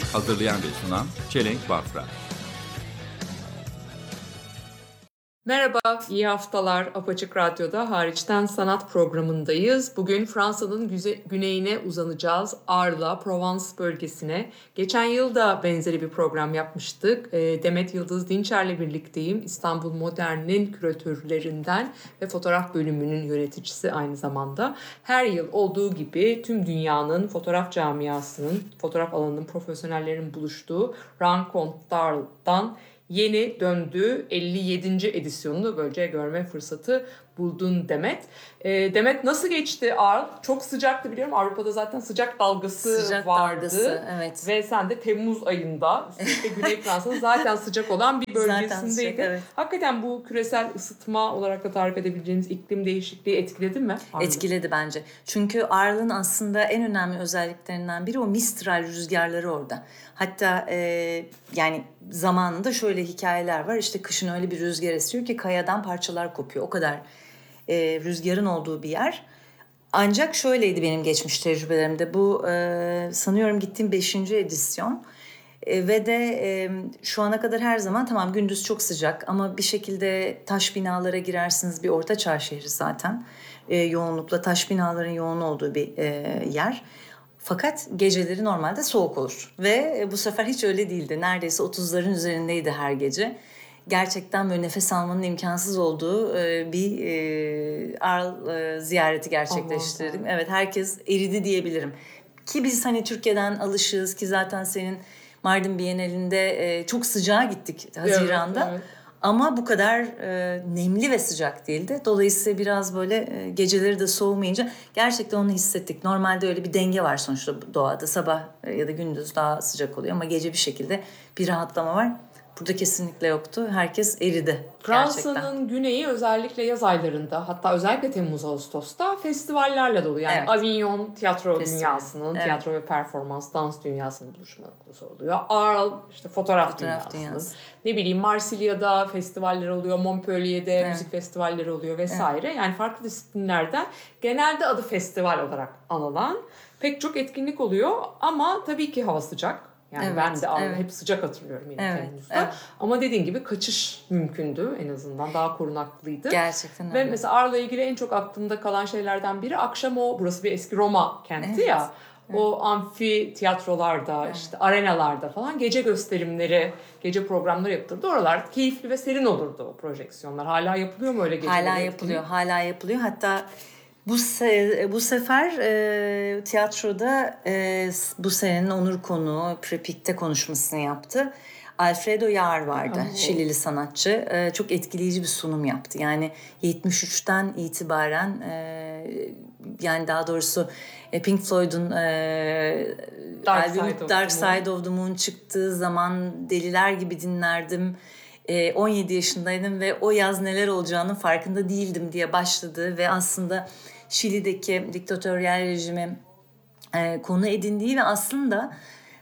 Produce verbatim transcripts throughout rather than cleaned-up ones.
Hazırlayan ve sunan Çelenk Bafra. Merhaba, iyi haftalar. Apaçık Radyo'da Hariçten Sanat programındayız. Bugün Fransa'nın güze- güneyine uzanacağız. Arles'a, Provence bölgesine. Geçen yıl da benzeri bir program yapmıştık. Demet Yıldız Dinçer'le birlikteyim. İstanbul Modern'in küratörlerinden ve fotoğraf bölümünün yöneticisi aynı zamanda. Her yıl olduğu gibi tüm dünyanın fotoğraf camiasının, fotoğraf alanının profesyonellerin buluştuğu Rencontre d'Arles'dan yeni döndüğü elli yedinci edisyonunu böylece görme fırsatı buldun Demet. E, Demet nasıl geçti Arles? Çok sıcaktı biliyorum. Avrupa'da zaten sıcak dalgası sıcak vardı. Dalgası, evet. Ve sen de Temmuz ayında üstelik Güney Fransa'nın zaten sıcak olan bir bölgesindeydin. Sıcak, evet. Hakikaten bu küresel ısıtma olarak da tarif edebileceğimiz iklim değişikliği etkiledi mi? Arles? Etkiledi bence. Çünkü Arles'ın aslında en önemli özelliklerinden biri o Mistral rüzgarları orada. Hatta e, yani zamanında şöyle hikayeler var. İşte kışın öyle bir rüzgar esiyor ki kayadan parçalar kopuyor. O kadar e, rüzgarın olduğu bir yer. Ancak şöyleydi benim geçmiş tecrübelerimde. Bu e, sanıyorum gittiğim beşinci edisyon. E, ve de e, şu ana kadar her zaman tamam gündüz çok sıcak ama bir şekilde taş binalara girersiniz. Bir ortaçağ şehri zaten. E, yoğunlukla taş binaların yoğun olduğu bir e, yer. Fakat geceleri normalde soğuk olur. Ve bu sefer hiç öyle değildi. Neredeyse otuzların üzerindeydi her gece. Gerçekten böyle nefes almanın imkansız olduğu bir Arles ziyareti gerçekleştirdim. Evet, herkes eridi diyebilirim. Ki biz hani Türkiye'den alışığız ki zaten senin Mardin Bienalinde çok sıcağa gittik Haziran'da. Evet, evet. Ama bu kadar e, nemli ve sıcak değildi. Dolayısıyla biraz böyle e, geceleri de soğumayınca gerçekten onu hissettik. Normalde öyle bir denge var sonuçta doğada. Sabah e, ya da gündüz daha sıcak oluyor ama gece bir şekilde bir rahatlama var. Burada kesinlikle yoktu. Herkes eridi. Fransa'nın güneyi özellikle yaz aylarında, hatta özellikle Temmuz-Ağustos'ta festivallerle dolu. Yani evet. Avignon tiyatro Festival. dünyasının, evet. tiyatro ve performans, dans dünyasının buluşması oluyor. Arles işte fotoğraf, fotoğraf dünyasının. Dünyası. Ne bileyim Marsilya'da festivaller oluyor, Montpellier'de evet. müzik festivalleri oluyor vesaire. Evet. Yani farklı disiplinlerden genelde adı festival olarak anılan pek çok etkinlik oluyor. Ama tabii ki hava sıcak. Yani evet, ben de evet. hep sıcak hatırlıyorum yine evet, Temmuz'da. Evet. Ama dediğin gibi kaçış mümkündü en azından. Daha korunaklıydı. Gerçekten öyle. Ve mesela Arles'la ilgili en çok aklımda kalan şeylerden biri akşam o, burası bir eski Roma kenti evet. ya. Evet. O amfi tiyatrolarda, evet. işte arenalarda falan gece gösterimleri, gece programları yapılırdı. Oralar keyifli ve serin olurdu o projeksiyonlar. Hala yapılıyor mu öyle geceler? Hala yapılıyor, hala yapılıyor. Hatta Bu se- bu sefer e, tiyatroda e, bu senenin onur konuğu Prepik'te konuşmasını yaptı. Alfredo Yar vardı, oh. Şilili sanatçı. E, çok etkileyici bir sunum yaptı. Yani yetmiş üçten itibaren e, yani daha doğrusu e, Pink Floyd'un e, Dark, albüm, Side, Dark of Side of the Moon çıktığı zaman deliler gibi dinlerdim. on yedi yaşındaydım ve o yaz neler olacağının farkında değildim diye başladı ve aslında Şili'deki diktatöryel rejimi e, konu edindiği ve aslında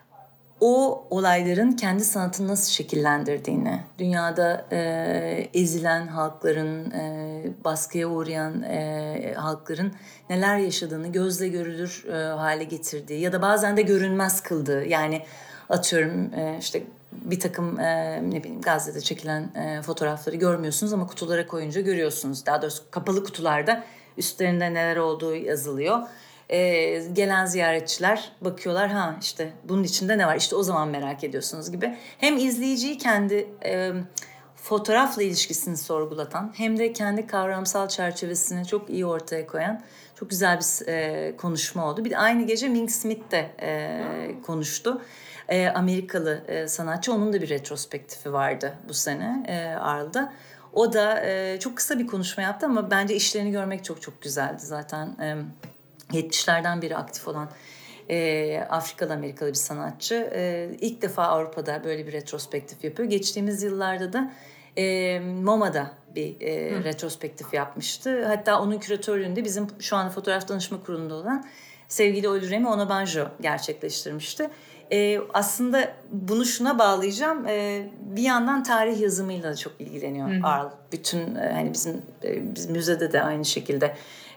o olayların kendi sanatını nasıl şekillendirdiğini, dünyada e, ezilen halkların, e, baskıya uğrayan e, halkların neler yaşadığını gözle görülür e, hale getirdiği ya da bazen de görünmez kıldığı. Yani atıyorum e, işte bir takım e, ne bileyim Gazze'de çekilen e, fotoğrafları görmüyorsunuz ama kutulara koyunca görüyorsunuz. Daha doğrusu kapalı kutularda üstlerinde neler olduğu yazılıyor. Ee, gelen ziyaretçiler bakıyorlar ha işte bunun içinde ne var işte o zaman merak ediyorsunuz gibi. Hem izleyiciyi kendi e, fotoğrafla ilişkisini sorgulatan hem de kendi kavramsal çerçevesini çok iyi ortaya koyan çok güzel bir e, konuşma oldu. Bir de aynı gece Mink Smith de e, konuştu. E, Amerikalı e, sanatçı, onun da bir retrospektifi vardı bu sene e, Arles'da. O da e, çok kısa bir konuşma yaptı ama bence işlerini görmek çok çok güzeldi zaten. E, yetmişlerden beri aktif olan e, Afrikalı Amerikalı bir sanatçı. E, ilk defa Avrupa'da böyle bir retrospektif yapıyor. Geçtiğimiz yıllarda da e, MoMA'da bir e, retrospektif yapmıştı. Hatta onun küratörlüğünde bizim şu anda fotoğraf danışma kurulunda olan sevgili Oluremi Onabanjo gerçekleştirmişti. Ee, aslında bunu şuna bağlayacağım. Ee, bir yandan tarih yazımıyla da çok ilgileniyor Arles. Bütün e, hani bizim e, bizim müzede de aynı şekilde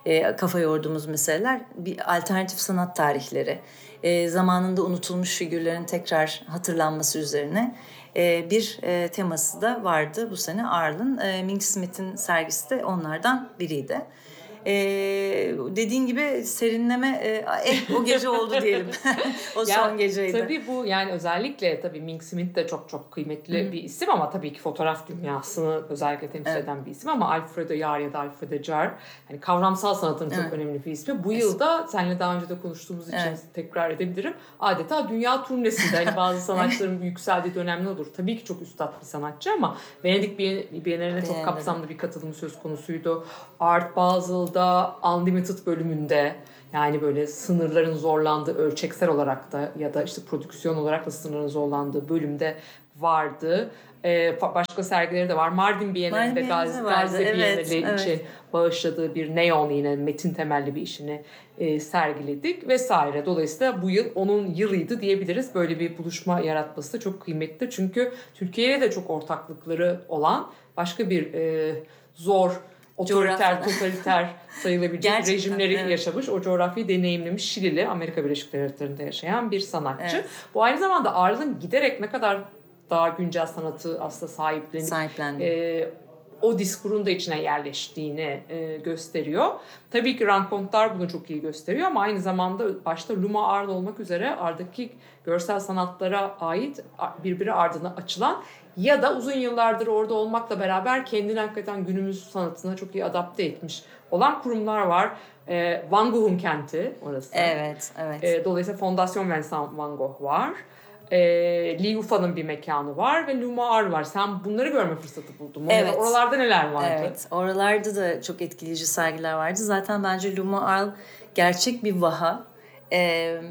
e, kafa yorduğumuz meseleler. Bir alternatif sanat tarihleri, e, zamanında unutulmuş figürlerin tekrar hatırlanması üzerine e, bir e, teması da vardı bu sene Arl'ın. E, Mink Smith'in sergisi de onlardan biriydi. Ee, dediğin gibi serinleme e, eh, o gece oldu diyelim. O Ya, son geceydi. Tabii bu yani özellikle tabii Mink Smith de çok çok kıymetli Hı. bir isim ama tabii ki fotoğraf dünyasını özellikle temsil evet. eden bir isim ama Alfredo Yar ya da Alfredo Jar hani kavramsal sanatın çok evet. önemli bir ismi. Bu yılda seninle daha önce de konuştuğumuz için evet. tekrar edebilirim. Adeta dünya turnesinde hani bazı sanatçıların yükseldiği dönemler olur. Tabii ki çok üstad bir sanatçı ama Venedik Bienali'ne çok kapsamlı bir katılımı söz konusuydu. Art Basel'da Unlimited bölümünde yani böyle sınırların zorlandığı ölçeksel olarak da ya da işte prodüksiyon olarak da sınırların zorlandığı bölümde vardı. Ee, başka sergileri de var. Mardin Bienali'nde Gazze Gazze evet, Bienali evet. için bağışladığı bir neon yine metin temelli bir işini e, sergiledik vesaire. Dolayısıyla bu yıl onun yılıydı diyebiliriz. Böyle bir buluşma yaratması da çok kıymetli. Çünkü Türkiye'ye de çok ortaklıkları olan başka bir e, zor otoriter, totaliter sayılabilecek gerçekten, rejimleri evet. yaşamış, o coğrafyayı deneyimlemiş Şilili, Amerika Birleşik Devletleri'nde yaşayan bir sanatçı. Evet. Bu aynı zamanda Arl'ın giderek ne kadar daha güncel sanatı aslında sahiplenip e, o diskurun da içine yerleştiğini e, gösteriyor. Tabii ki Rencontre bunu çok iyi gösteriyor ama aynı zamanda başta Luma Arl olmak üzere Arl'daki görsel sanatlara ait birbiri ardına açılan ya da uzun yıllardır orada olmakla beraber kendini hakikaten günümüz sanatına çok iyi adapte etmiş olan kurumlar var. E, Van Gogh'un kenti orası. Evet, evet. E, dolayısıyla Fondasyon Vincent Van Gogh var. E, Li Yufa'nın bir mekanı var ve Luma Arl var. Sen bunları görme fırsatı buldun mu? Evet. Oralarda neler vardı? Evet, oralarda da çok etkileyici sergiler vardı. Zaten bence Luma Arl gerçek bir vaha. Ee,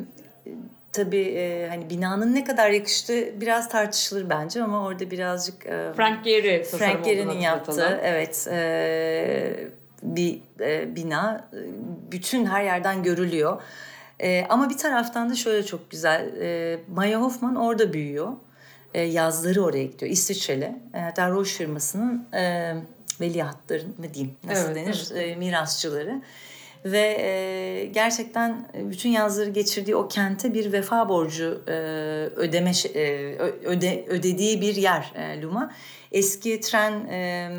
tabii e, hani binanın ne kadar yakıştığı biraz tartışılır bence ama orada birazcık e, Frank Gehry Frank Gehry'nin yaptığı evet e, bir e, bina bütün her yerden görülüyor. E, ama bir taraftan da şöyle çok güzel. E, Maya Hoffman orada büyüyor. E, yazları oraya gidiyor. İsviçreli. E, hatta Roche firmasının e, veliahtları mı diyeyim nasıl evet, denir? Evet. E, mirasçıları. Ve e, gerçekten bütün yazları geçirdiği o kente bir vefa borcu e, ödeme e, öde, ödediği bir yer e, Luma. Eski tren e,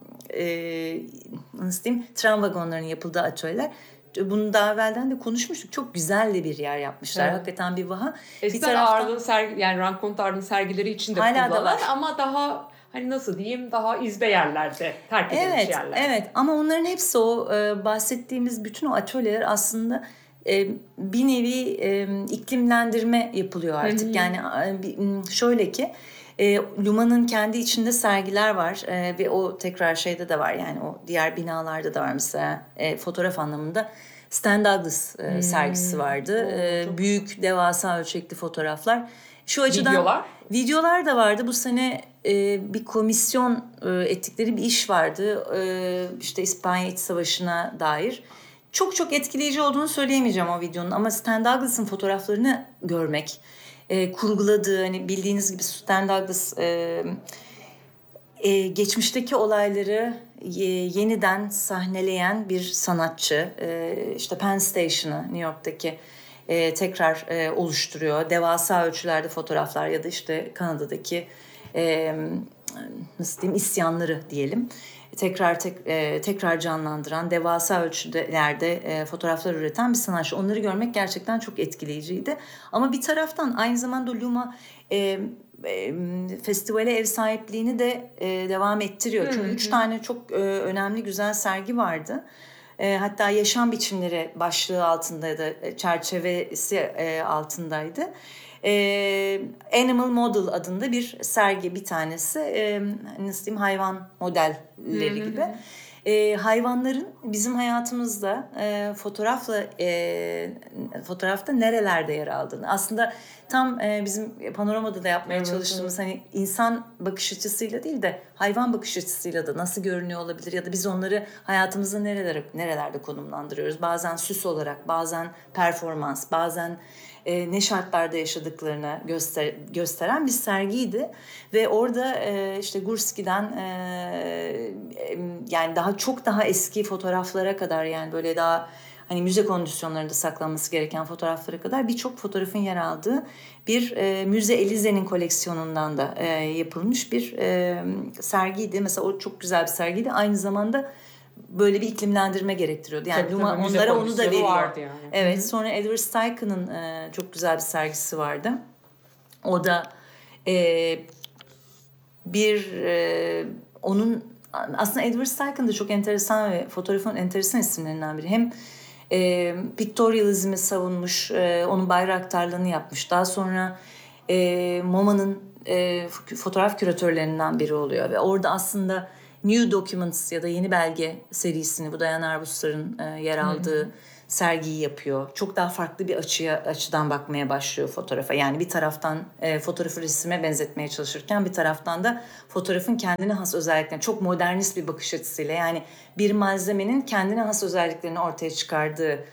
e, nasıl diyeyim? Tren vagonlarının yapıldığı atölyeler. Bunu daha evvelden de konuşmuştuk. Çok güzel de bir yer yapmışlar. Evet. Hakikaten bir vaha. Eskiden bir taraftan Arl'ın sergi yani Rencontre Arl'ın sergileri için de kullanılan ama daha hani nasıl diyeyim daha izbe yerlerde terk edilmiş evet, yerler. Evet ama onların hepsi o e, bahsettiğimiz bütün o atölyeler aslında e, bir nevi e, iklimlendirme yapılıyor artık. Hı hı. Yani e, şöyle ki e, Luma'nın kendi içinde sergiler var e, ve o tekrar şeyde de var yani o diğer binalarda da var mesela e, fotoğraf anlamında. Stan Douglas e, hmm. sergisi vardı. Oo, e, büyük devasa ölçekli fotoğraflar. Şu açıdan videolar, videolar da vardı. Bu sene e, bir komisyon e, ettikleri bir iş vardı. E, işte İspanya İç Savaşı'na dair. Çok çok etkileyici olduğunu söyleyemeyeceğim o videonun ama Stan Douglas'ın fotoğraflarını görmek, e, kurguladığı hani bildiğiniz gibi Stan Douglas e, e, geçmişteki olayları e, yeniden sahneleyen bir sanatçı. E, işte Penn Station'ı New York'taki e, tekrar e, oluşturuyor. Devasa ölçülerde fotoğraflar ya da işte Kanada'daki e, nasıl diyeyim isyanları diyelim. Tekrar tek, e, tekrar canlandıran, devasa ölçülerde e, fotoğraflar üreten bir sanatçı. Onları görmek gerçekten çok etkileyiciydi. Ama bir taraftan aynı zamanda Luma e, e, festivale ev sahipliğini de e, devam ettiriyor. Çünkü hı hı. üç tane çok e, önemli güzel sergi vardı. E, hatta yaşam biçimleri başlığı altındaydı, çerçevesi e, altındaydı. E, Animal Model adında bir sergi bir tanesi. E, nasıl diyeyim hayvan modelleri hı hı. gibi. E, hayvanların bizim hayatımızda e, fotoğrafla e, fotoğrafta nerelerde yer aldığını aslında tam e, bizim panoramada da yapmaya evet, çalıştığımız evet. hani insan bakış açısıyla değil de hayvan bakış açısıyla da nasıl görünüyor olabilir ya da biz onları hayatımızda nerelere nerelerde konumlandırıyoruz. Bazen süs olarak, bazen performans, bazen e, ne şartlarda yaşadıklarını göster gösteren bir sergiydi. Ve orada e, işte Gurski'den e, e, yani daha çok daha eski fotoğraflara kadar, yani böyle daha hani müze kondisyonlarında saklanması gereken fotoğraflara kadar birçok fotoğrafın yer aldığı bir e, Müze Elize'nin koleksiyonundan da e, yapılmış bir e, sergiydi. Mesela o çok güzel bir sergiydi. Aynı zamanda böyle bir iklimlendirme gerektiriyordu. Yani Tabii, Luma tabii, müze onlara onu da kondisyonu veriyor. vardı yani. Evet. Hı hı. Sonra Edward Steichen e, çok güzel bir sergisi vardı. O da e, bir e, onun aslında Edward Steichen de çok enteresan ve fotoğrafın enteresan isimlerinden biri. Hem e, pictorializmi savunmuş, e, onun bayraktarlığını yapmış. Daha sonra e, MoMA'nın e, fotoğraf küratörlerinden biri oluyor ve orada aslında New Documents ya da Yeni Belge serisini, bu Diane Arbus'ların e, yer aldığı hmm. sergiyi yapıyor. Çok daha farklı bir açıya açıdan bakmaya başlıyor fotoğrafa. Yani bir taraftan e, fotoğrafı resime benzetmeye çalışırken bir taraftan da fotoğrafın kendine has özelliklerini, çok modernist bir bakış açısıyla, yani bir malzemenin kendine has özelliklerini ortaya çıkardığı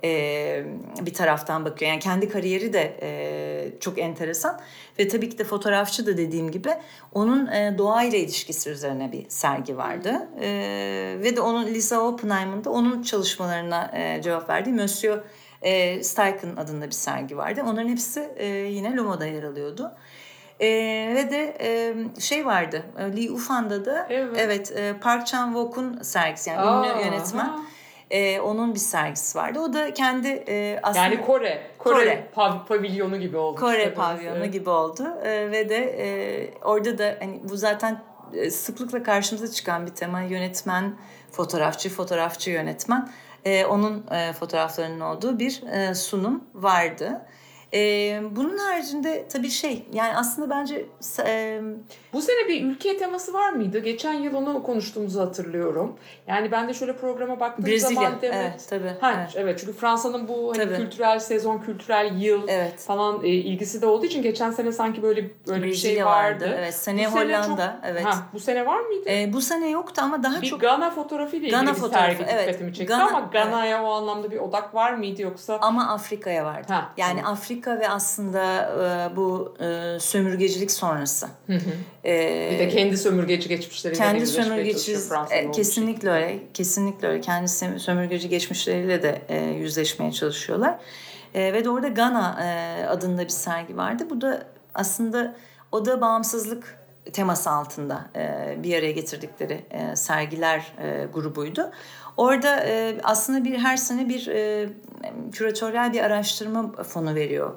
e, bir taraftan bakıyor. Yani kendi kariyeri de e, çok enteresan ve tabii ki de fotoğrafçı da dediğim gibi onun e, doğayla ilişkisi üzerine bir sergi vardı. E, ve de onun Lisa Oppenheim'ın da onun çalışmalarına e, cevap verdiği Monsieur e, Steichen adında bir sergi vardı. Onların hepsi e, yine Luma'da yer alıyordu. E, ve de e, şey vardı, Lee Ufan'da da evet, evet e, Park Chan-wook'un sergisi, yani Aa, ünlü yönetmen. Ha. Ee, onun bir sergisi vardı. O da kendi e, aslında... Yani Kore. Kore, Kore. Pav- pavilyonu gibi oldu. Kore işte pavilyonu evet. gibi oldu. Ee, ve de e, orada da hani bu zaten e, sıklıkla karşımıza çıkan bir tema. Yönetmen, fotoğrafçı, fotoğrafçı yönetmen. E, onun e, fotoğraflarının olduğu bir e, sunum vardı. Ee, bunun haricinde tabii şey, yani aslında bence e, bu sene bir ülke teması var mıydı? Geçen yıl onu konuştuğumuzu hatırlıyorum. Yani ben de şöyle programa baktığım Brezilya, zaman demek. evet, tabii, Ha, evet. evet, çünkü Fransa'nın bu hani Tabii. kültürel sezon, kültürel yıl Evet. falan e, ilgisi de olduğu için geçen sene sanki böyle böyle bir şey vardı. vardı. Evet, seneye bu sene Hollanda, çok, evet. Ha, bu sene var mıydı? Ee, bu sene yoktu ama daha bir çok Gana fotoğrafı ile ilgili Gana bir fotoğrafı, sergi evet. dikkatimi çekti Gana, ama Gana'ya evet. o anlamda bir odak var mıydı yoksa? Ama Afrika'ya vardı. Ha, yani tamam. Afrika ve aslında e, bu e, sömürgecilik sonrası. Hı hı. Ee, bir de kendi sömürgeci geçmişleriyle kendi sömürgeci e, kesinlikle öyle. Kesinlikle öyle. Kendi sömürgeci geçmişleriyle de e, yüzleşmeye çalışıyorlar. E, ve de orada Gana e, adında bir sergi vardı. Bu da aslında o da bağımsızlık teması altında e, bir araya getirdikleri e, sergiler e, grubuydu. Orada e, aslında bir her sene bir e, küratöryel bir araştırma fonu veriyor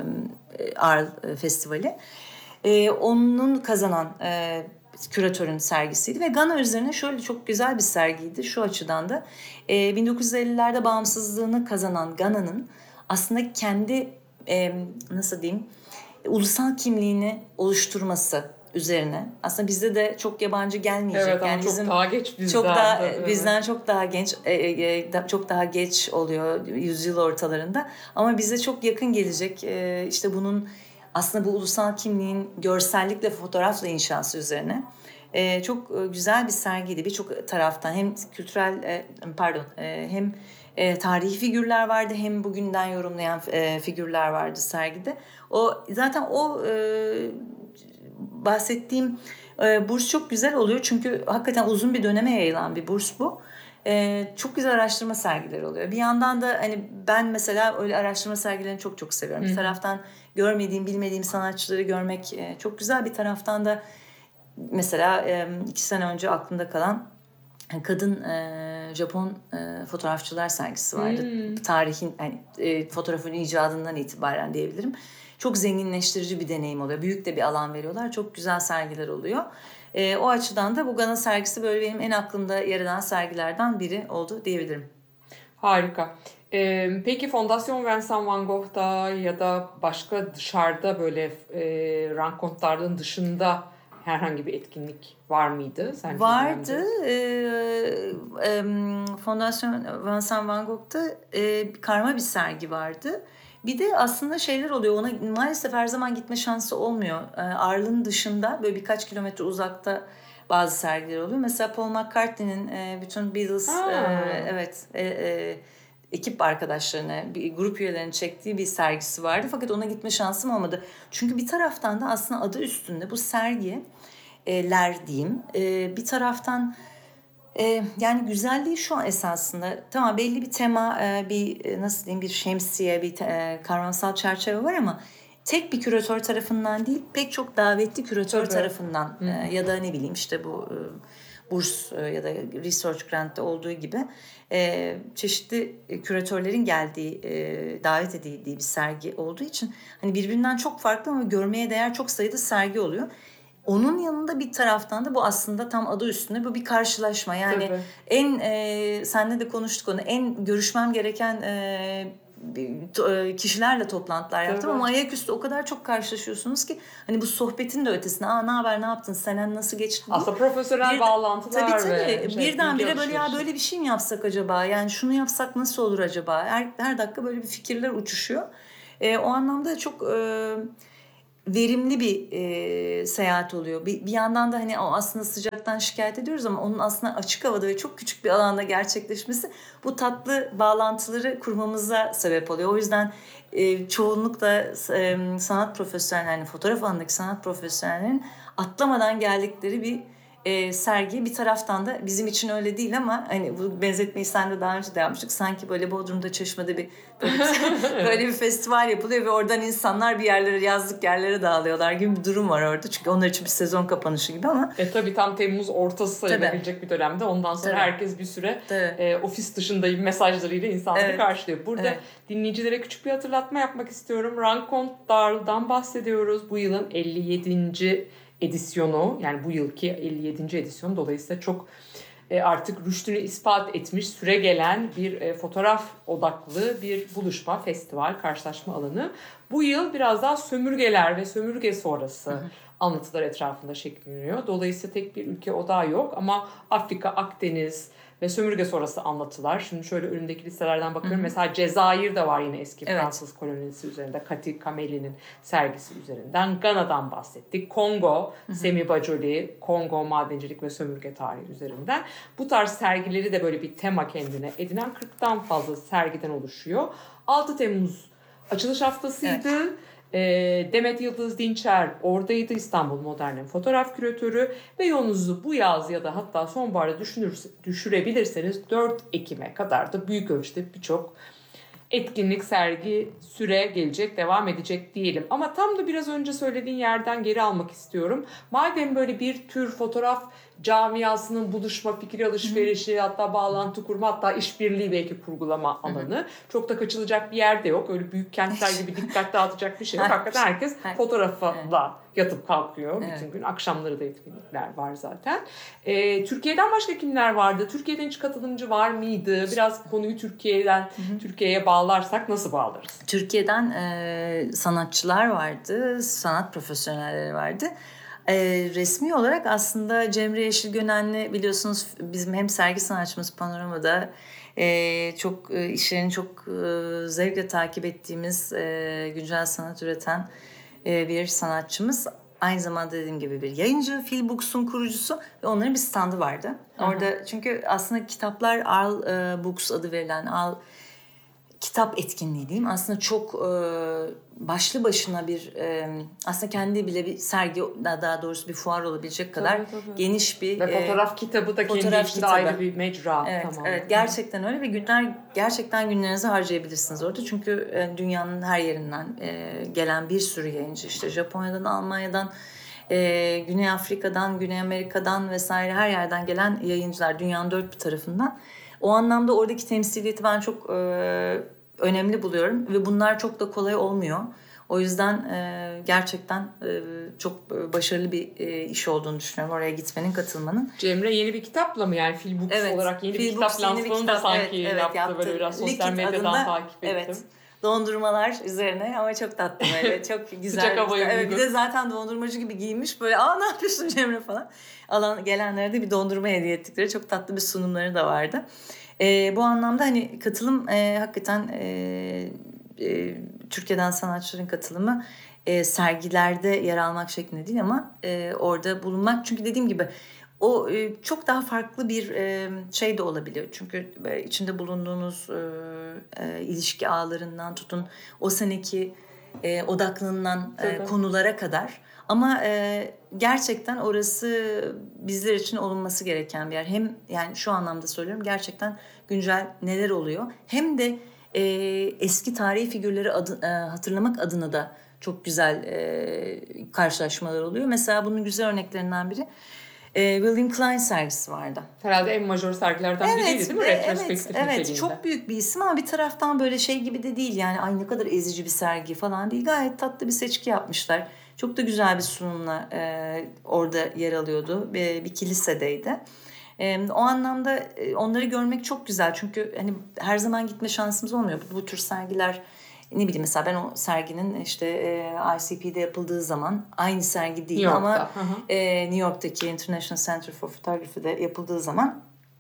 e, Arles Festivali. E, onun kazanan e, küratörün sergisiydi ve Gana üzerine şöyle çok güzel bir sergiydi şu açıdan da. E, bin dokuz yüz ellilerde bağımsızlığını kazanan Gana'nın aslında kendi e, nasıl diyeyim ulusal kimliğini oluşturması üzerine. Aslında bizde de çok yabancı gelmeyecek. Evet, ama yani çok bizim daha geç bizden. Çok daha Evet. bizden çok daha genç, e, e, da, çok daha geç oluyor yüzyıl ortalarında. Ama bize çok yakın gelecek. E, işte bunun aslında bu ulusal kimliğin görsellikle, fotoğrafla inşası üzerine. E, çok güzel bir sergiydi. Birçok taraftan hem kültürel, e, pardon, e, hem e, tarihi figürler vardı, hem bugünden yorumlayan e, figürler vardı sergide. O zaten o e, bahsettiğim e, burs çok güzel oluyor çünkü hakikaten uzun bir döneme yayılan bir burs bu. E, çok güzel araştırma sergileri oluyor. Bir yandan da hani ben mesela öyle araştırma sergilerini çok çok seviyorum. Hı-hı. Bir taraftan görmediğim, bilmediğim sanatçıları görmek e, çok güzel. Bir taraftan da mesela e, iki sene önce aklımda kalan kadın e, Japon e, fotoğrafçılar sergisi vardı. Hmm. Tarihin yani e, fotoğrafın icadından itibaren diyebilirim. Çok zenginleştirici bir deneyim oluyor. Büyük de bir alan veriyorlar. Çok güzel sergiler oluyor. E, o açıdan da bu Gana sergisi böyle benim en aklımda yer eden sergilerden biri oldu diyebilirim. Harika. Ee, peki Fondasyon Vincent van Gogh'da ya da başka dışarıda böyle e, renkontrların dışında herhangi bir etkinlik var mıydı? Sence Vardı. E, e, Fondasyon Vincent van Gogh'ta e, karma bir sergi vardı. Bir de aslında şeyler oluyor. Ona maalesef her zaman gitme şansı olmuyor. E, Arles'ın dışında böyle birkaç kilometre uzakta bazı sergiler oluyor. Mesela Paul McCartney'nin e, bütün Beatles e, evet e, e, ekip arkadaşlarına, bir grup üyelerinin çektiği bir sergisi vardı. Fakat ona gitme şansım olmadı. Çünkü bir taraftan da aslında adı üstünde bu sergiler diyeyim. E, bir taraftan e, yani güzelliği şu an esasında tamam belli bir tema, e, bir e, nasıl diyeyim bir şemsiye, bir e, kavramsal çerçeve var ama tek bir küratör tarafından değil, pek çok davetli küratör Tabii. tarafından e, ya da ne bileyim işte bu e, burs e, ya da research grant'te olduğu gibi e, çeşitli küratörlerin geldiği, e, davet edildiği bir sergi olduğu için hani birbirinden çok farklı ama görmeye değer çok sayıda sergi oluyor. Onun yanında bir taraftan da bu aslında tam adı üstünde bu bir karşılaşma. Yani Tabii. en e, seninle de konuştuk onu, en görüşmem gereken e, kişilerle toplantılar yaptım. Tabii. Ama ayaküstü o kadar çok karşılaşıyorsunuz ki hani bu sohbetin de ötesine aa ne haber, ne yaptın, senen nasıl geçti değil. Aslında profesyonel Bir- bağlantılar Tabii tabii. ve şey, Birdenbire bilgi böyle ya alışverişi. böyle bir şey mi yapsak acaba? Yani şunu yapsak nasıl olur acaba? Her, her dakika böyle bir fikirler uçuşuyor. E, o anlamda çok e, verimli bir e, seyahat oluyor. Bir, bir yandan da hani o aslında sıcaktan şikayet ediyoruz ama onun aslında açık havada ve çok küçük bir alanda gerçekleşmesi bu tatlı bağlantıları kurmamıza sebep oluyor. O yüzden e, çoğunlukla e, sanat profesyonellerinin, fotoğraf alanındaki sanat profesyonellerinin atlamadan geldikleri bir e, sergi. Bir taraftan da bizim için öyle değil ama hani bu benzetmeyi sen de daha önce de yapmıştık. Sanki böyle Bodrum'da, Çeşme'de bir böyle bir, böyle bir festival yapılıyor ve oradan insanlar bir yerlere, yazlık yerlere dağılıyorlar gibi bir durum var orada. Çünkü onlar için bir sezon kapanışı gibi ama. E tabii tam Temmuz ortası sayılabilecek bir dönemde. Ondan sonra Tabii. herkes bir süre Tabii. e, ofis dışındayım mesajlarıyla insanları Evet. karşılıyor. Burada Evet. dinleyicilere küçük bir hatırlatma yapmak istiyorum. Rencontre d'Arles'dan bahsediyoruz. Bu yılın elli yedinci edisyonu, yani bu yılki elli yedinci edisyon, dolayısıyla çok e, artık rüştünü ispat etmiş, süre gelen bir e, fotoğraf odaklı bir buluşma, festival, karşılaşma alanı. Bu yıl biraz daha sömürgeler ve sömürge sonrası hı hı. anlatılar etrafında şekilleniyor. Dolayısıyla tek bir ülke odağı yok ama Afrika, Akdeniz ve sömürge sonrası anlatılar. Şimdi şöyle önündeki listelerden bakıyorum. Hı hı. Mesela Cezayir de var yine eski evet. Fransız kolonisi üzerinde. Kati Kameli'nin sergisi üzerinden. Gana'dan bahsettik. Kongo, hı hı. Semi Bajoli, Kongo madencilik ve sömürge tarihi üzerinden. Bu tarz sergileri de böyle bir tema kendine edinen kırktan fazla sergiden oluşuyor. altı Temmuz açılış haftasıydı. Evet. Demet Yıldız Dinçer oradaydı, İstanbul Modern'in fotoğraf küratörü ve yolunuzu bu yaz ya da hatta sonbaharda düşürebilirseniz dört Ekim'e kadar da büyük ölçüde birçok etkinlik, sergi, süre gelecek, devam edecek diyelim. Ama tam da biraz önce söylediğin yerden geri almak istiyorum. Madem böyle bir tür fotoğraf camiasının buluşma, fikir alışverişi, Hı-hı. hatta bağlantı kurma, hatta işbirliği belki kurgulama alanı. Hı-hı. Çok da kaçılacak bir yer de yok. Öyle büyük kentler gibi dikkat dağıtacak bir şey yok. Hakikaten herkes fotoğrafla evet. yatıp kalkıyor evet. bütün gün. Akşamları da etkinlikler var zaten. Ee, Türkiye'den başka kimler vardı? Türkiye'den hiç katılımcı var mıydı? Biraz konuyu Türkiye'den, Hı-hı. Türkiye'ye bağlarsak nasıl bağlarız? Türkiye'den e, sanatçılar vardı, sanat profesyonelleri vardı. E, resmi olarak aslında Cemre Yeşil Gönenli biliyorsunuz bizim hem sergi sanatçımız Panorama'da e, çok e, işlerini çok e, zevkle takip ettiğimiz e, güncel sanat üreten e, bir sanatçımız. Aynı zamanda dediğim gibi bir yayıncı, Filbooks'un kurucusu ve onların bir standı vardı. Hı-hı. Orada çünkü aslında kitaplar Arl e, Books adı verilen Arl kitap etkinliği diyeyim. Aslında çok e, başlı başına bir e, aslında kendi bile bir sergi, daha doğrusu bir fuar olabilecek kadar tabii, tabii. geniş bir ve fotoğraf e, kitabı da kendi içinde ayrı bir mecra. Evet, tamam. evet gerçekten öyle ve günler gerçekten günlerinizi harcayabilirsiniz orada. Çünkü e, dünyanın her yerinden e, gelen bir sürü yayıncı işte Japonya'dan, Almanya'dan, e, Güney Afrika'dan, Güney Amerika'dan vesaire her yerden gelen yayıncılar dünyanın dört bir tarafından. O anlamda oradaki temsiliyeti ben çok e, önemli buluyorum ve bunlar çok da kolay olmuyor. O yüzden e, gerçekten e, çok başarılı bir e, iş olduğunu düşünüyorum oraya gitmenin, katılmanın. Cemre yeni bir kitapla mı yani Filbooks evet, olarak yeni Filbooks bir kitap lansmanı da sanki evet, evet, yaptı, yaptı böyle biraz sosyal Likit medyadan adında, takip ettim. Evet. Dondurmalar üzerine ama çok tatlı böyle çok güzel. Sıcak havaya evet, bir de zaten dondurmacı gibi giyinmiş böyle aa ne yapıyorsun Cemre falan. Alan gelenlere de bir dondurma hediye ettikleri çok tatlı bir sunumları da vardı. E, bu anlamda hani katılım e, hakikaten e, e, Türkiye'den sanatçıların katılımı e, sergilerde yer almak şeklinde değil ama e, orada bulunmak. Çünkü dediğim gibi o e, çok daha farklı bir e, şey de olabiliyor. Çünkü e, içinde bulunduğunuz e, e, ilişki ağlarından tutun o seneki e, odaklanılan e, Tabii. konulara kadar. Ama e, gerçekten orası bizler için olunması gereken bir yer. Hem yani şu anlamda söylüyorum, gerçekten güncel neler oluyor. Hem de e, eski tarihi figürleri adı, e, hatırlamak adına da çok güzel e, karşılaşmalar oluyor. Mesela bunun güzel örneklerinden biri e, William Klein sergisi vardı. Herhalde en majör sergilerden biriydi değil mi? ve- Retrospektif evet, evet, niteliğinde. çok büyük bir isim ama bir taraftan böyle şey gibi de değil, yani ay ne kadar ezici bir sergi falan değil. Gayet tatlı bir seçki yapmışlar. Çok da güzel bir sunumla e, orada yer alıyordu. Bir, bir kilisedeydi. E, o anlamda e, onları görmek çok güzel. Çünkü hani her zaman gitme şansımız olmuyor. Bu, bu tür sergiler, ne bileyim, mesela ben o serginin işte e, I C P'de yapıldığı zaman, aynı sergi değil New ama York'ta, hı hı. e, New York'taki International Center for Photography'de yapıldığı zaman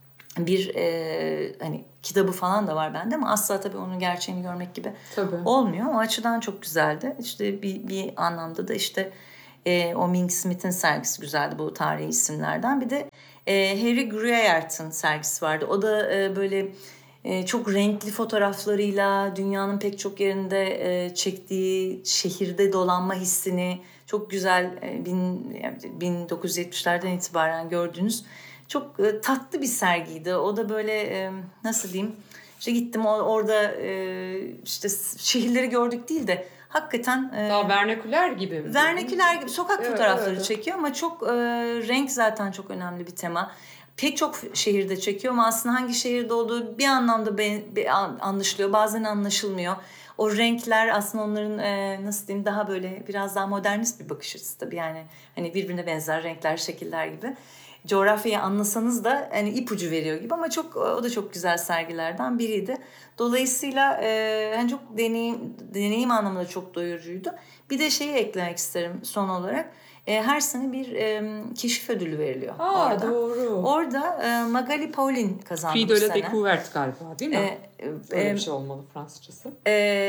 bir e, hani kitabı falan da var bende ama asla tabii onun gerçeğini görmek gibi Tabii. olmuyor. O açıdan çok güzeldi. İşte bir, bir anlamda da işte e, o Mink Smith'in sergisi güzeldi, bu tarihi isimlerden. Bir de e, Harry Gruyaert'in sergisi vardı. O da e, böyle e, çok renkli fotoğraflarıyla dünyanın pek çok yerinde e, çektiği şehirde dolanma hissini çok güzel e, bin, yani bin dokuz yüz yetmişlerden itibaren gördüğünüz çok e, tatlı bir sergiydi. O da böyle e, nasıl diyeyim, işte gittim orada e, işte şehirleri gördük değil de hakikaten e, Daha vernaküler gibi mi? vernaküler gibi sokak Evet, fotoğrafları evet. çekiyor ama çok e, renk zaten çok önemli bir tema. Pek çok şehirde çekiyor ama aslında hangi şehirde olduğu bir anlamda be, be, anlaşılıyor, bazen anlaşılmıyor. O renkler aslında onların e, nasıl diyeyim, daha böyle biraz daha modernist bir bakış açısı tabii, yani hani birbirine benzer renkler, şekiller gibi. Coğrafyayı anlasanız da hani ipucu veriyor gibi, ama çok, o da çok güzel sergilerden biriydi. Dolayısıyla e, hani çok deneyim deneyim anlamında çok doyurucuydu. Bir de şeyi eklemek isterim son olarak. E, her sene bir e, keşif ödülü veriliyor Aa, orada. doğru. Orada e, Magali Paulin kazandı Prix bu de la sene. Découverte galiba değil mi? E, Öyle e, bir şey olmalı Fransızcası. e,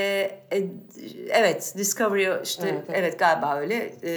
e, evet, Discovery işte, Evet, evet, evet. galiba öyle. E,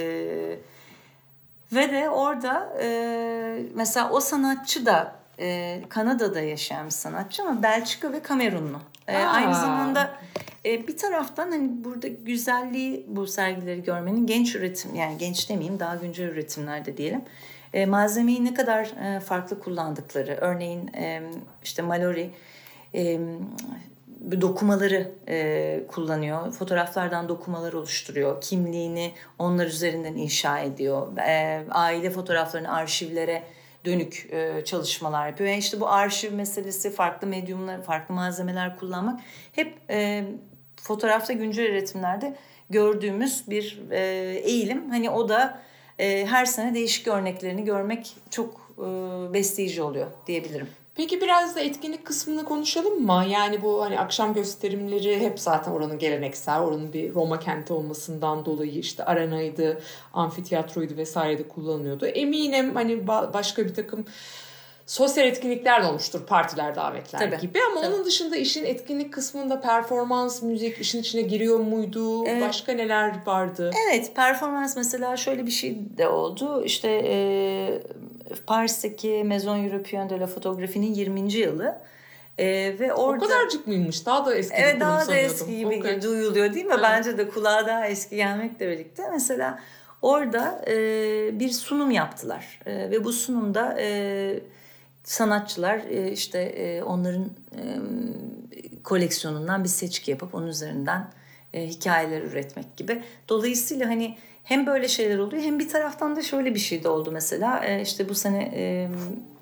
ve de orada e, mesela o sanatçı da e, Kanada'da yaşayan bir sanatçı ama Belçika ve Kamerunlu. E, Aa. aynı zamanda e, bir taraftan hani burada güzelliği, bu sergileri görmenin, genç üretim, yani genç demeyeyim, daha güncel üretimlerde diyelim. E, malzemeyi ne kadar e, farklı kullandıkları. Örneğin e, işte Mallory e, dokumaları e, kullanıyor. Fotoğraflardan dokumalar oluşturuyor. Kimliğini onlar üzerinden inşa ediyor. E, aile fotoğraflarını arşivlere dönük e, çalışmalar yapıyor. Yani işte bu arşiv meselesi, farklı medyumlar, farklı malzemeler kullanmak hep e, fotoğrafta, güncel üretimlerde gördüğümüz bir e, eğilim. Hani o da e, her sene değişik örneklerini görmek çok e, besleyici oluyor diyebilirim. Peki biraz da etkinlik kısmını konuşalım mı? Yani bu hani akşam gösterimleri hep zaten oranın geleneksel, oranın bir Roma kenti olmasından dolayı işte arenaydı, amfitiyatroydu vesaire de kullanılıyordu. Eminim hani ba- başka bir takım sosyal etkinlikler de olmuştur, partiler, davetler Tabii, gibi, ama tabii. onun dışında işin etkinlik kısmında performans, müzik işin içine giriyor muydu? Evet. Başka neler vardı? Evet, performans mesela şöyle bir şey de oldu. İşte e, Paris'teki Maison Européenne de la Photography'nin yirminci yılı. E, ve orada... O kadarcık mıymış? Daha da eski bir Evet, kurum daha da sanıyordum. eski gibi Okay. duyuluyor değil mi? Evet. Bence de kulağa daha eski gelmekle birlikte. Mesela orada e, bir sunum yaptılar. E, ve bu sunumda e, sanatçılar e, işte e, onların e, koleksiyonundan bir seçki yapıp onun üzerinden e, hikayeler üretmek gibi. Dolayısıyla hani hem böyle şeyler oluyor, hem bir taraftan da şöyle bir şey de oldu mesela. E, işte bu sene e,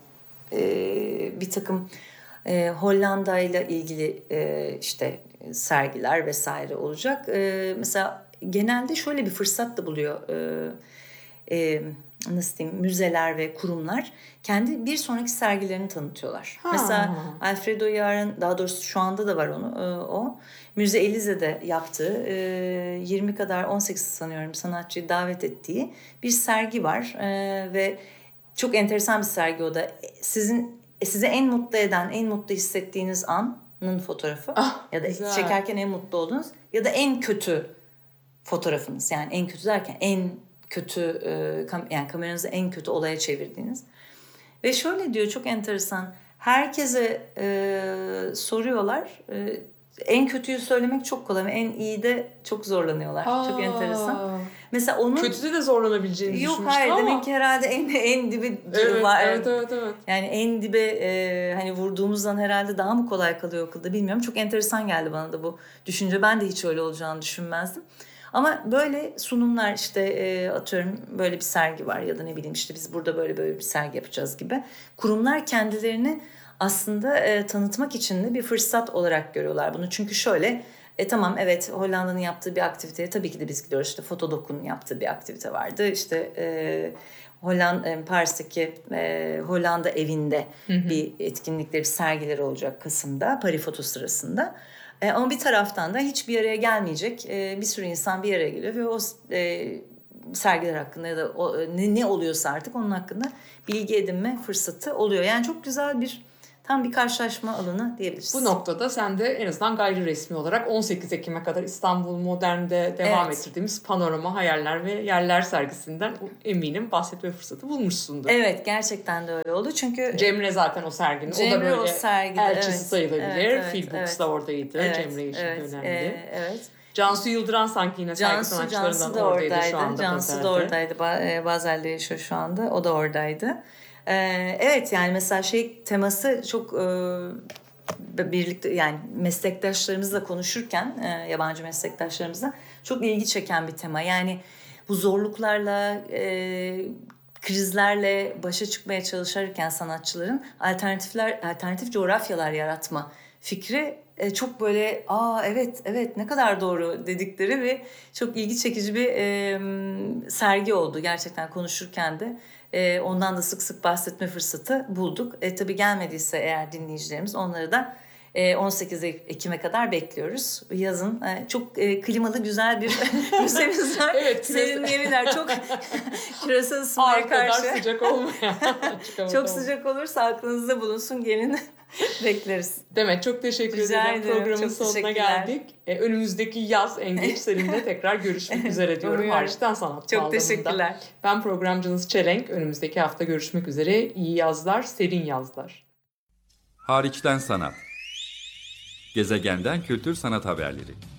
e, bir takım e, Hollanda ile ilgili e, işte sergiler vesaire olacak. E, mesela genelde şöyle bir fırsat da buluyor e, e, nasıl diyeyim, müzeler ve kurumlar kendi bir sonraki sergilerini tanıtıyorlar. Ha. Mesela Alfredo Yar'ın, daha doğrusu şu anda da var onu e, o Müze Elize'de yaptığı e, yirmi kadar, on sekiz sanıyorum, sanatçıyı davet ettiği bir sergi var e, ve çok enteresan bir sergi o da. Sizin size en mutlu eden, en mutlu hissettiğiniz anın fotoğrafı Ah, ya da güzel. çekerken en mutlu olduğunuz ya da en kötü fotoğrafınız. Yani en kötü derken en kötü e, kam- yani kameranızı en kötü olaya çevirdiğiniz. Ve şöyle diyor, çok enteresan. Herkese e, soruyorlar. E, en kötüyü söylemek çok kolay ama en iyi de çok zorlanıyorlar. Aa, çok enteresan. Mesela onun kötüde de zorlanabileceğini yok düşünmüştüm hayır ama. demek ki herhalde en en dibi Evet, var. evet, evet, evet. Yani en dibe e, hani vurduğumuzdan herhalde daha mı kolay kalıyor okulda bilmiyorum. Çok enteresan geldi bana da bu düşünce. Ben de hiç öyle olacağını düşünmezdim. Ama böyle sunumlar işte e, atıyorum böyle bir sergi var ya da ne bileyim işte biz burada böyle böyle bir sergi yapacağız gibi. Kurumlar kendilerini aslında e, tanıtmak için de bir fırsat olarak görüyorlar bunu. Çünkü şöyle e tamam evet Hollanda'nın yaptığı bir aktiviteye tabii ki de biz gidiyoruz. İşte Fotodoc'un yaptığı bir aktivite vardı. İşte e, Hollanda, e, Paris'teki e, Hollanda evinde hı hı. bir etkinlikleri, bir sergileri olacak Kasım'da Paris Foto sırasında. E, ama bir taraftan da hiçbir araya gelmeyecek e, bir sürü insan bir araya geliyor ve o e, sergiler hakkında ya da o, ne, ne oluyorsa artık onun hakkında bilgi edinme fırsatı oluyor. Yani çok güzel bir tam bir karşılaşma alanı diyebiliriz. Bu noktada sen de en azından gayri resmi olarak on sekiz Ekim'e kadar İstanbul Modern'de devam evet. ettirdiğimiz Panorama, Hayaller ve Yerler sergisinden eminim bahsetme fırsatı bulmuşsundur. Evet, gerçekten de öyle oldu. Çünkü Cemre zaten o serginin. Cemre o da böyle o sergide, elçisi evet, sayılabilir. Evet, evet, Filbooks evet. da oradaydı. Evet, Cemre için evet, önemli. E, evet. Cansu Yıldıran sanki yine sergi Cansu, sanatçılarından Cansu da oradaydı, oradaydı şu anda. Cansu Bazel'de. da oradaydı. Bazel'de yaşıyor şu anda. O da oradaydı. Ee, evet yani mesela şey teması çok e, birlikte yani meslektaşlarımızla konuşurken e, yabancı meslektaşlarımızla çok ilgi çeken bir tema. Yani bu zorluklarla e, krizlerle başa çıkmaya çalışırken sanatçıların alternatifler alternatif coğrafyalar yaratma fikri e, çok böyle aa evet evet ne kadar doğru dedikleri ve çok ilgi çekici bir e, sergi oldu gerçekten konuşurken de. E, ondan da sık sık bahsetme fırsatı bulduk. E, tabii gelmediyse eğer dinleyicilerimiz onları da e, on sekiz Ekim'e kadar bekliyoruz. Yazın e, çok e, klimalı güzel bir müzemiz var. Evet, serinleyebilirler. Çok küresel ısınmaya karşı. kadar sıcak olmuyor. Çok sıcak olursa aklınızda bulunsun, gelin. Bekleriz. Demet çok teşekkür Rica ederim. ederim. Programın Çok sonuna geldik. Ee, önümüzdeki yaz en geç seninle tekrar görüşmek üzere diyorum. Hariçten sanat Çok bağlamında. teşekkürler. Ben programcınız Çelenk. Önümüzdeki hafta görüşmek üzere. İyi yazlar, serin yazlar. Hariçten sanat. Gezegenden kültür sanat haberleri.